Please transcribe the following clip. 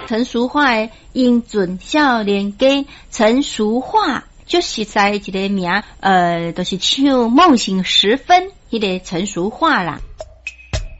陈淑桦的英俊少年家，陈淑桦就实在一个名，就是唱梦醒时分，迄个陈淑桦啦。